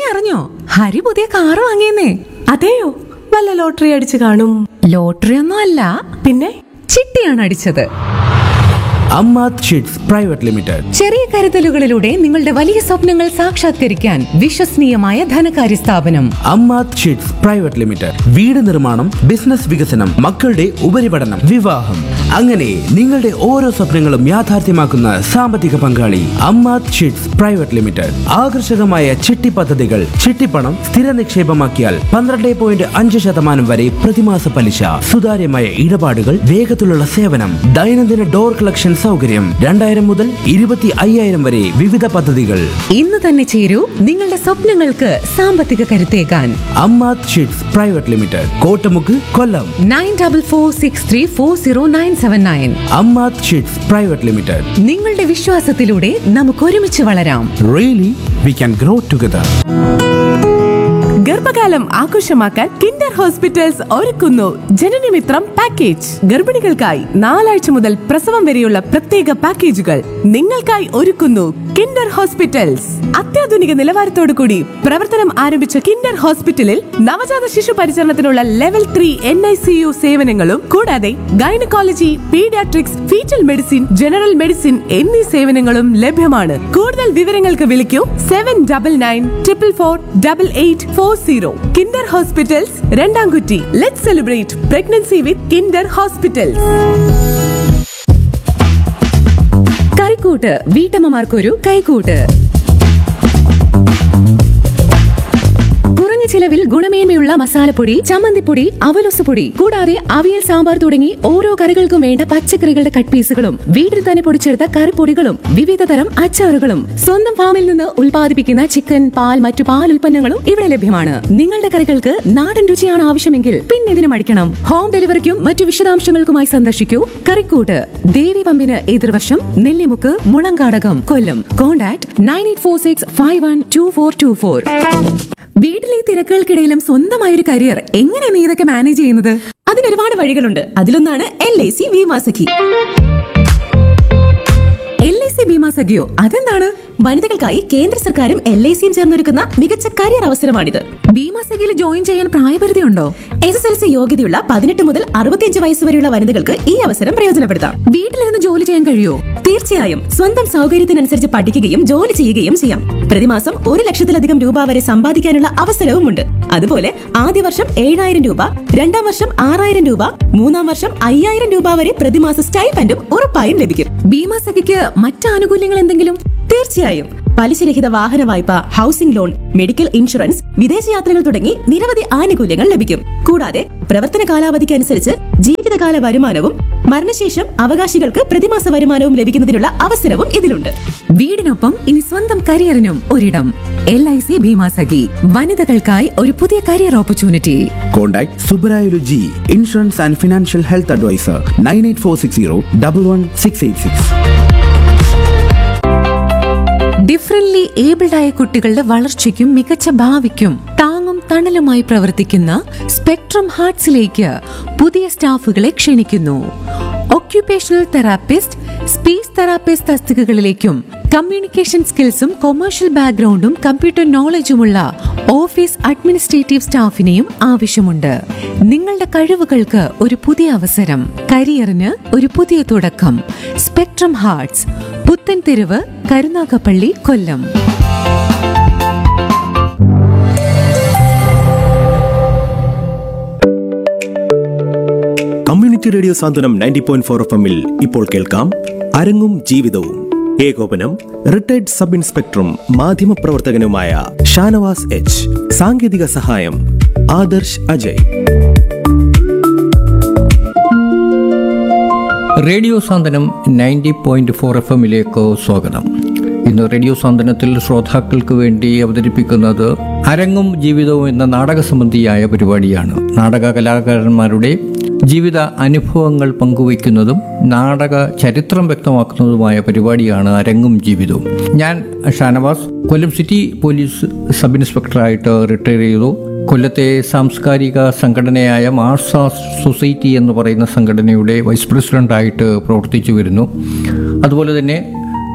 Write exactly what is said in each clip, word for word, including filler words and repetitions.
അറിഞ്ഞോ, ഹരി പുതിയ കാറ് വാങ്ങിയെന്നേ. അതെയോ? വല്ല ലോട്ടറി അടിച്ചു കാണും. ലോട്ടറി ഒന്നും അല്ല, പിന്നെ ചിട്ടിയാണ് അടിച്ചത്. Ammath sheets private limited. ചെറിയ കരുതലുകളിലൂടെ നിങ്ങളുടെ വലിയ സ്വപ്നങ്ങൾ സാക്ഷാത്കരിക്കാൻ വിശ്വസനീയമായ ധനകാര്യ സ്ഥാപനം അമ്മാത് ഷീറ്റ്സ് പ്രൈവറ്റ് ലിമിറ്റഡ്. വീട് നിർമ്മാണം, ബിസിനസ് വികസനം, മക്കളുടെ ഉപരിപഠനം, വിവാഹം, അങ്ങനെ നിങ്ങളുടെ ഓരോ സ്വപ്നങ്ങളും യാഥാർത്ഥ്യമാക്കുന്ന സാമ്പത്തിക പങ്കാളി അമ്മാത് ഷീറ്റ്സ് പ്രൈവറ്റ് ലിമിറ്റഡ്. ആകർഷകമായ ചിട്ടി പദ്ധതികൾ, ചിട്ടിപ്പണം സ്ഥിര നിക്ഷേപമാക്കിയാൽ പന്ത്രണ്ട് പോയിന്റ് അഞ്ച് ശതമാനം വരെ പ്രതിമാസ പലിശ, സുതാര്യമായ ഇടപാടുകൾ, വേഗത്തിലുള്ള സേവനം, ദൈനംദിന ഡോർ കളക്ഷൻ സൗകര്യം, രണ്ടായിരം മുതൽ ഇരുപത്തി അയ്യായിരം വരെ വിവിധ പദ്ധതികൾ. ഇന്ന് തന്നെ ചേരൂ നിങ്ങളുടെ സ്വപ്നങ്ങൾക്ക് സാമ്പത്തിക കരുത്തേകാൻ. Ammath sheets private limited, Kottamukku, കൊല്ലം. Nine double four six three four zero nine seven nine. Ammath sheets private limited. നിങ്ങളുടെ വിശ്വാസത്തിലൂടെ നമുക്ക് ഒരുമിച്ച് വളരാം. Really we can grow together. ഗർഭകാലം ആഘോഷമാക്കാൻ കിൻഡർ ഹോസ്പിറ്റൽസ് ഒരുക്കുന്നു ജനനമിത്രം പാക്കേജ്. ഗർഭിണികൾക്കായി നാലാഴ്ച മുതൽ പ്രസവം വരെയുള്ള പ്രത്യേക പാക്കേജുകൾ നിങ്ങൾക്കായി ഒരുക്കുന്നു കിൻഡർ ഹോസ്പിറ്റൽസ്. അത്യാധുനിക നിലവാരത്തോടു കൂടി പ്രവർത്തനം ആരംഭിച്ച കിൻഡർ ഹോസ്പിറ്റലിൽ നവജാത ശിശു പരിചരണത്തിനുള്ള level three N I C U സേവനങ്ങളും കൂടാതെ gynaecology, paediatrics, fetal medicine, general medicine എന്നീ സേവനങ്ങളും ലഭ്യമാണ്. കൂടുതൽ വിവരങ്ങൾക്ക് വിളിക്കൂ seven double nine triple four double eight four zero. Kinder hospitals, രണ്ടാംകുറ്റി. Let's celebrate pregnancy with Kinder hospitals. കൈക്കൂട്ട്, വീട്ടമ്മമാർക്കൊരു കൈക്കൂട്ട്. ചിലവിൽ ഗുണമേന്മയുള്ള മസാലപ്പൊടി, ചമ്മന്തിപ്പൊടി, അവലൊസുപൊടി, കൂടാതെ അവിയൽ, സാമ്പാർ തുടങ്ങി ഓരോ കറികൾക്കും വേണ്ട പച്ചക്കറികളുടെ കട്ട് പീസുകളും വീട്ടിൽ തന്നെ പൊടിച്ചെടുത്ത കറിപ്പൊടികളും വിവിധ തരം അച്ചാറുകളും സ്വന്തം ഫാമിൽ നിന്ന് ഉൽപ്പാദിപ്പിക്കുന്ന ചിക്കൻ, പാൽ, മറ്റു പാൽ ഉൽപ്പന്നങ്ങളും ഇവിടെ ലഭ്യമാണ്. നിങ്ങളുടെ കറികൾക്ക് നാടൻ രുചിയാണ് ആവശ്യമെങ്കിൽ പിന്നെ ഇതിനും അടിക്കണം. ഹോം ഡെലിവറിക്കും മറ്റു വിശദാംശങ്ങൾക്കുമായി സന്ദർശിക്കൂ കറിക്കൂട്ട്, ദേവി പമ്പിന് എതിർവശം, നെല്ലിമുക്ക്, മുളങ്കാടകം, കൊല്ലം. Contact nine eight four six five one two four to four. വീട്ടിലെ തിരക്കുകൾക്കിടയിലും സ്വന്തമായൊരു കരിയർ എങ്ങനെ നീ ഇതൊക്കെ മാനേജ് ചെയ്യുന്നത്? അതിന് ഒരുപാട് വഴികളുണ്ട്. അതിലൊന്നാണ് L I C Bima Sakhi. L I C Bima സഖിയോ? അതെന്താണ്? വനിതകൾക്കായി കേന്ദ്ര സർക്കാരും എൽ ഐ സിയും ചേർന്നൊരുക്കുന്ന മികച്ച കരിയർ അവസരമാണിത്. ബീമാ സഖിയിൽ ജോയിൻ ചെയ്യാൻ പ്രായപരിധി ഉണ്ടോ? എസ് എസ് എൽ സി യോഗ്യതയുള്ള പതിനെട്ട് മുതൽ അറുപത്തിയഞ്ച് വയസ്സ് വരെയുള്ള വനിതകൾക്ക് ഈ അവസരം പ്രയോജനപ്പെടുത്താം. വീട്ടിലിരുന്ന് ജോലി ചെയ്യാൻ കഴിയുമോ? തീർച്ചയായും. സ്വന്തം സൗകര്യത്തിനനുസരിച്ച് പഠിക്കുകയും ജോലി ചെയ്യുകയും ചെയ്യാം. പ്രതിമാസം ഒരു ലക്ഷത്തിലധികം രൂപ വരെ സമ്പാദിക്കാനുള്ള അവസരവുമുണ്ട്. അതുപോലെ ആദ്യ വർഷം ഏഴായിരം രൂപ, രണ്ടാം വർഷം ആറായിരം രൂപ, മൂന്നാം വർഷം അയ്യായിരം രൂപ വരെ പ്രതിമാസ സ്റ്റൈപ്പൻഡും ഉറപ്പായും ലഭിക്കും. ബീമാ സഖിക്ക് മറ്റ് ആനുകൂല്യങ്ങൾ എന്തെങ്കിലും? തീർച്ചയായും. പലിശരഹിത വാഹന വായ്പ, ഹൗസിംഗ് ലോൺ, മെഡിക്കൽ ഇൻഷുറൻസ്, വിദേശയാത്രകൾ തുടങ്ങി നിരവധി ആനുകൂല്യങ്ങൾ ലഭിക്കും. കൂടാതെ പ്രവർത്തന കാലാവധിക്ക് അനുസരിച്ച് ജീവിതകാല വരുമാനവും മരണശേഷം അവകാശികൾക്ക് പ്രതിമാസ വരുമാനവും ലഭിക്കുന്നതിനുള്ള അവസരവും ഇതിലുണ്ട്. വീടിനൊപ്പം ഇനി സ്വന്തം കരിയറിനും ഒരിടം. എൽ ഐ സി ബീമാ സഖി, വനിതകൾക്കായി ഒരു പുതിയ career opportunity. Contact Subrayulu G, insurance and financial health adviser, nine eight four six zero double one six eight six. Differently abled ആയ കുട്ടികളുടെ വളർച്ചയ്ക്കും മികച്ച ഭാവിക്കും താങ്ങും തണലുമായി പ്രവർത്തിക്കുന്ന സ്പെക്ട്രം ഹാർട്സിലേക്ക് പുതിയ സ്റ്റാഫുകളെ ക്ഷണിക്കുന്നു. Occupational therapist, speech therapist തസ്തികകളിലേക്കും communication സ്കിൽസും കൊമേഴ്ഷ്യൽ ബാക്ക്ഗ്രൗണ്ടും കമ്പ്യൂട്ടർ നോളജുമുള്ള ഓഫീസ് അഡ്മിനിസ്ട്രേറ്റീവ് സ്റ്റാഫിനെയും ആവശ്യമുണ്ട്. നിങ്ങളുടെ കഴിവുകൾക്ക് ഒരു പുതിയ അവസരം, കരിയറിന് ഒരു പുതിയ തുടക്കം. സ്പെക്ട്രം ഹാർട്സ്, പുത്തൻതെരുവ്, കരുനാഗപ്പള്ളി, കൊല്ലം. കമ്മ്യൂണിറ്റി റേഡിയോ സാന്ത്വനം നയൻറ്റി പോയിന്റ് ഫോർ എഫ് എമ്മിൽ ഇപ്പോൾ കേൾക്കാം അരങ്ങും ജീവിതവും. ഏകോപനം റിട്ടയർഡ് സബ് ഇൻസ്പെക്ടറും മാധ്യമപ്രവർത്തകനുമായ ഷാനവാസ് എച്ച്. സാങ്കേതിക സഹായം ആദർശ് അജയ്. റേഡിയോ സാന്ത്വനം നയൻറ്റി പോയിന്റ് ഫോർ എഫ് എമ്മിലേക്ക് സ്വാഗതം. ഇന്ന് റേഡിയോ സാന്ത്വനത്തിൽ ശ്രോതാക്കൾക്ക് വേണ്ടി അവതരിപ്പിക്കുന്നത് അരങ്ങും ജീവിതവും എന്ന നാടക സംബന്ധിയായ പരിപാടിയാണ്. നാടക കലാകാരന്മാരുടെ ജീവിത അനുഭവങ്ങൾ പങ്കുവയ്ക്കുന്നതും നാടക ചരിത്രം വ്യക്തമാക്കുന്നതുമായ പരിപാടിയാണ് അരങ്ങും ജീവിതവും. ഞാൻ ഷാനവാസ്, കൊല്ലം സിറ്റി പോലീസ് സബ് ഇൻസ്പെക്ടറായിട്ട് റിട്ടയർ ചെയ്തു. കൊല്ലത്തെ സാംസ്കാരിക സംഘടനയായ മാർസ സൊസൈറ്റി എന്ന് പറയുന്ന സംഘടനയുടെ വൈസ് പ്രസിഡൻ്റായിട്ട് പ്രവർത്തിച്ചു വരുന്നു. അതുപോലെ തന്നെ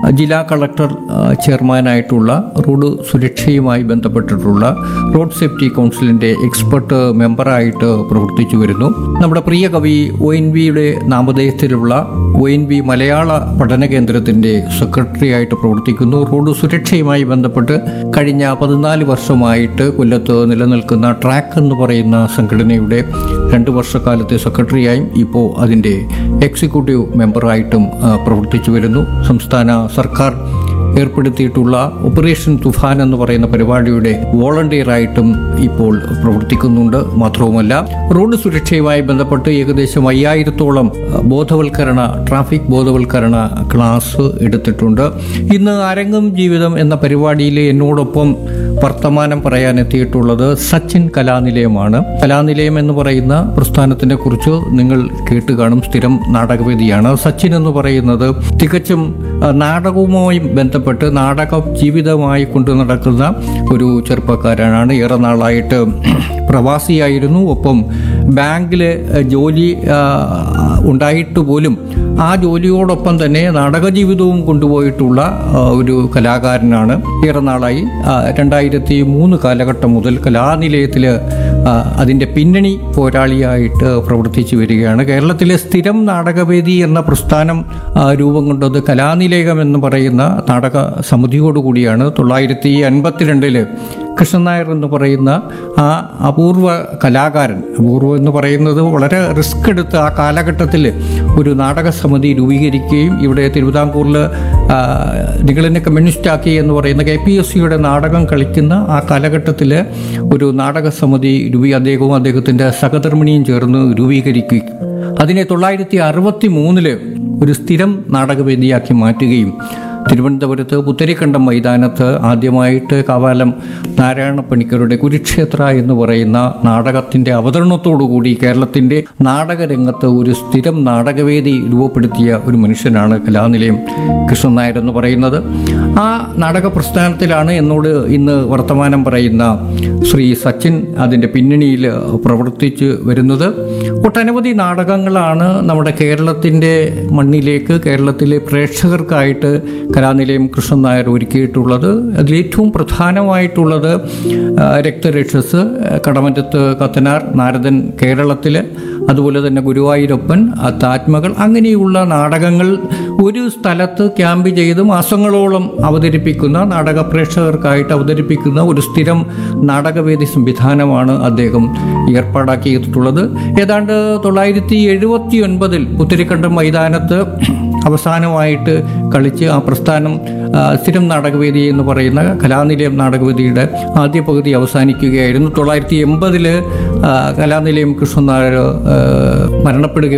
ജില്ലാ കളക്ടർ ആ, ചെയർമാനായിട്ടുള്ള റോഡ് സുരക്ഷയുമായി ബന്ധപ്പെട്ടിട്ടുള്ള റോഡ് സേഫ്റ്റി കൗൺസിലിൻ്റെ എക്സ്പെർട്ട് മെമ്പറായിട്ട് പ്രവർത്തിച്ചു വരുന്നു. നമ്മുടെ പ്രിയ കവി ഒ എൻ വിയുടെ നാമധേയത്തിലുള്ള ഒ എൻ വി മലയാള പഠന കേന്ദ്രത്തിൻ്റെ സെക്രട്ടറി ആയിട്ട് പ്രവർത്തിക്കുന്നു. റോഡ് സുരക്ഷയുമായി ബന്ധപ്പെട്ട് കഴിഞ്ഞ പതിനാല് വർഷമായിട്ട് കൊല്ലത്ത് നിലനിൽക്കുന്ന ട്രാക്ക് എന്ന് പറയുന്ന സംഘടനയുടെ രണ്ട് വർഷക്കാലത്തെ സെക്രട്ടറിയായും ഇപ്പോൾ അതിൻ്റെ എക്സിക്യൂട്ടീവ് മെമ്പറായിട്ടും ആ, പ്രവർത്തിച്ചു വരുന്നു. സംസ്ഥാന സർക്കാർ ഏർപ്പെടുത്തിയിട്ടുള്ള ഓപ്പറേഷൻ തുഫാൻ എന്ന് പറയുന്ന പരിപാടിയുടെ വോളണ്ടിയറായിട്ടും ഇപ്പോൾ പ്രവർത്തിക്കുന്നുണ്ട്. മാത്രവുമല്ല, റോഡ് സുരക്ഷയുമായി ബന്ധപ്പെട്ട് ഏകദേശം അയ്യായിരത്തോളം ബോധവൽക്കരണ ട്രാഫിക് ബോധവൽക്കരണ ക്ലാസ് എടുത്തിട്ടുണ്ട്. ഇന്ന് അരങ്ങും ജീവിതം എന്ന പരിപാടിയിൽ എന്നോടൊപ്പം വർത്തമാനം പറയാൻ എത്തിയിട്ടുള്ളത് സച്ചിൻ കലാനിലയമാണ്. കലാനിലയം എന്ന് പറയുന്ന പ്രസ്ഥാനത്തിനെ കുറിച്ച് നിങ്ങൾ കേട്ട് കാണും. സ്ഥിരം നാടകവേദിയാണ്. സച്ചിൻ എന്ന് പറയുന്നത് തികച്ചും ആ, നാടകവുമായി ബന്ധപ്പെട്ട് നാടക ജീവിതമായി കൊണ്ടു നടക്കുന്ന ഒരു ചെറുപ്പക്കാരനാണ്. ഏറെ നാളായിട്ട് പ്രവാസിയായിരുന്നു. ഒപ്പം ബാങ്കിൽ ജോലി ആ, ഉണ്ടായിട്ട് പോലും ആ ജോലിയോടൊപ്പം തന്നെ നാടക ജീവിതവും കൊണ്ടുപോയിട്ടുള്ള ആ, ഒരു കലാകാരനാണ്. ഏറെ നാളായി ആ, രണ്ടായിരത്തി മൂന്ന് കാലഘട്ടം മുതൽ കലാനിലയത്തിൽ അതിൻ്റെ പിന്നണി പോരാളിയായിട്ട് പ്രവർത്തിച്ചു വരികയാണ്. കേരളത്തിലെ സ്ഥിരം നാടകവേദി എന്ന പ്രസ്ഥാനം ആ, രൂപം കൊണ്ടത് കലാനിലയം എന്ന് പറയുന്ന നാടക സമിതിയോടുകൂടിയാണ്. തൊള്ളായിരത്തി അൻപത്തിരണ്ടില് കൃഷ്ണൻ നായർ എന്ന് പറയുന്ന ആ അപൂർവ കലാകാരൻ, അപൂർവം എന്ന് പറയുന്നത് വളരെ റിസ്ക് എടുത്ത് ആ കാലഘട്ടത്തിൽ ഒരു നാടക സമിതി രൂപീകരിക്കുകയും ഇവിടെ തിരുവിതാംകൂറിൽ നിങ്ങളെന്നെ കമ്മ്യൂണിസ്റ്റാക്കി എന്ന് പറയുന്ന കെ പി എസ് സിയുടെ നാടകം കളിക്കുന്ന ആ കാലഘട്ടത്തിൽ ഒരു നാടക സമിതി രൂപീ അദ്ദേഹവും അദ്ദേഹത്തിൻ്റെ സഹധർമ്മിണിയും ചേർന്ന് രൂപീകരിക്കുകയും അതിനെ തൊള്ളായിരത്തി അറുപത്തി മൂന്നില് ഒരു സ്ഥിരം നാടകവേദിയാക്കി മാറ്റുകയും തിരുവനന്തപുരത്ത് പുത്തരിക്കണ്ടം മൈതാനത്ത് ആദ്യമായിട്ട് കാവാലം നാരായണ പണിക്കരുടെ കുരുക്ഷേത്ര എന്ന് പറയുന്ന നാടകത്തിൻ്റെ അവതരണത്തോടുകൂടി കേരളത്തിൻ്റെ നാടകരംഗത്ത് ഒരു സ്ഥിരം നാടകവേദി രൂപപ്പെടുത്തിയ ഒരു മനുഷ്യനാണ് കലാനിലയം കൃഷ്ണൻ നായർ എന്ന് പറയുന്നത്. ആ നാടക പ്രസ്ഥാനത്തിലാണ് എന്നോട് ഇന്ന് വർത്തമാനം പറയുന്ന ശ്രീ സച്ചിൻ അതിൻ്റെ പിന്നണിയിൽ പ്രവർത്തിച്ച് വരുന്നത്. ഒട്ടനവധി നാടകങ്ങളാണ് നമ്മുടെ കേരളത്തിൻ്റെ മണ്ണിലേക്ക് കേരളത്തിലെ പ്രേക്ഷകർക്കായിട്ട് കലാനിലയം കൃഷ്ണൻ നായർ ഒരുക്കിയിട്ടുള്ളത്. അതിലേറ്റവും പ്രധാനമായിട്ടുള്ളത് ആ, രക്തരക്ഷസ്, കടമറ്റത്ത് കത്തനാർ, നാരദൻ കേരളത്തിൽ, അതുപോലെ തന്നെ ഗുരുവായൂരപ്പൻ, താജ്മകൾ, അങ്ങനെയുള്ള നാടകങ്ങൾ ഒരു സ്ഥലത്ത് ക്യാമ്പ് ചെയ്ത് മാസങ്ങളോളം അവതരിപ്പിക്കുന്ന നാടക പ്രേക്ഷകർക്കായിട്ട് അവതരിപ്പിക്കുന്ന ഒരു സ്ഥിരം നാടകവേദി സംവിധാനമാണ് അദ്ദേഹം ഏർപ്പാടാക്കിയിട്ടുള്ളത്. ഏതാണ്ട് തൊള്ളായിരത്തി എഴുപത്തി ഒൻപതിൽ പുത്തരിക്കണ്ടം മൈതാനത്ത് അവസാനമായിട്ട് കളിച്ച് ആ പ്രസ്ഥാനം ആ, സ്ഥിരം നാടകവേദി എന്ന് പറയുന്ന കലാനിലയം നാടകവേദിയുടെ ആദ്യ പകുതി അവസാനിക്കുകയായിരുന്നു. തൊള്ളായിരത്തി എൺപതിൽ കലാനിലയം കൃഷ്ണൻ നായർ ആ, മരണപ്പെടുക